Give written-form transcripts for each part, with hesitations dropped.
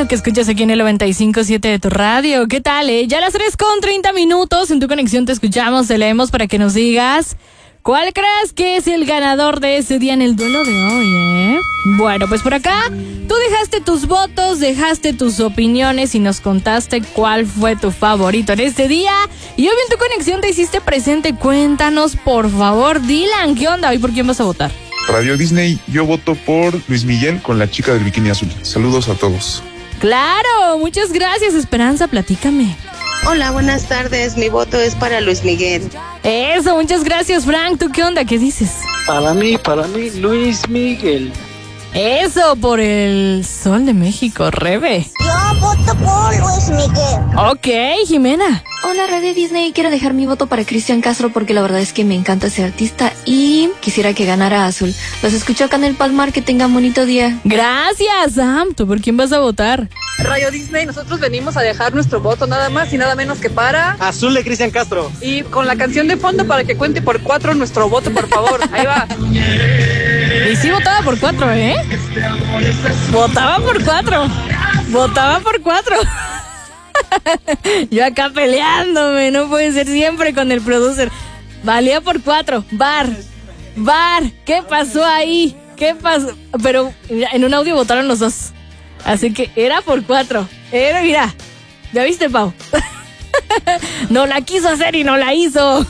lo que escuchas aquí en el 95.7 de tu radio. ¿Qué tal, Ya a las 3:30 en tu conexión te escuchamos, te leemos para que nos digas cuál crees que es el ganador de ese día en el duelo de hoy, Bueno, pues por acá tú dejaste tus votos, dejaste tus opiniones y nos contaste cuál fue tu favorito en este día. Y hoy en tu conexión te hiciste presente. Cuéntanos, por favor, Dylan, ¿qué onda? ¿Hoy por quién vas a votar? Radio Disney, yo voto por Luis Miguel con La Chica del Bikini Azul. Saludos a todos. Claro, muchas gracias, Esperanza, platícame. Hola, buenas tardes, mi voto es para Luis Miguel. Eso, muchas gracias, Frank. ¿Tú qué onda? ¿Qué dices? Para mí, Luis Miguel. Eso, por el Sol de México, Rebe. Yo voto por Luis Miguel. Ok, Jimena. Hola, Radio Disney. Quiero dejar mi voto para Cristian Castro porque la verdad es que me encanta ese artista y quisiera que ganara Azul. Los escucho acá en el Palmar. Que tengan bonito día. Gracias, Sam. ¿Tú por quién vas a votar? Radio Disney, nosotros venimos a dejar nuestro voto nada más y nada menos que para Azul de Cristian Castro. Y con la canción de fondo para que cuente por 4 nuestro voto, por favor. Ahí va. Y sí votaba por 4, Votaba por 4. Votaba por 4. Yo acá peleándome, no puede ser siempre con el producer. Valía por 4. Bar, ¿qué pasó ahí? ¿Qué pasó? Pero mira, en un audio votaron los dos. Así que era por 4. Era, mira, ¿ya viste, Pau? No la quiso hacer y no la hizo.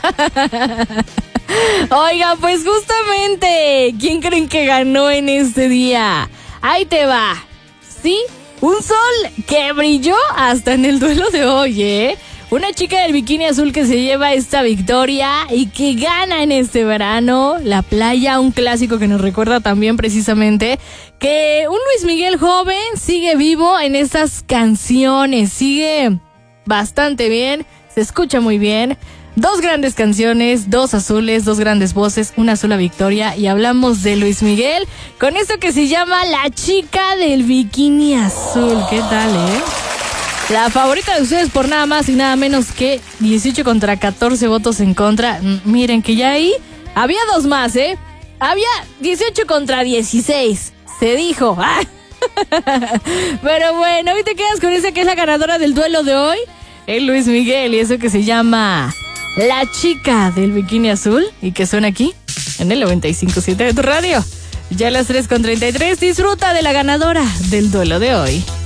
Oiga, pues justamente, ¿quién creen que ganó en este día? Ahí te va. ¿Sí? Un sol que brilló hasta en el duelo de hoy, Una chica del bikini azul que se lleva esta victoria y que gana en este verano. La playa, un clásico que nos recuerda también precisamente que un Luis Miguel joven sigue vivo en estas canciones. Sigue bastante bien, se escucha muy bien. 2 grandes canciones, 2 azules, 2 grandes voces, una sola victoria. Y hablamos de Luis Miguel con esto que se llama La Chica del Bikini Azul. ¿Qué tal, La favorita de ustedes por nada más y nada menos que 18 contra 14 votos en contra. Miren que ya ahí había 2 más, Había 18 contra 16. Se dijo. Pero bueno, hoy te quedas con esa que es la ganadora del duelo de hoy. Es Luis Miguel y eso que se llama La Chica del Bikini Azul y que suena aquí en el 95.7 de tu radio. Ya a las 3:33 disfruta de la ganadora del duelo de hoy.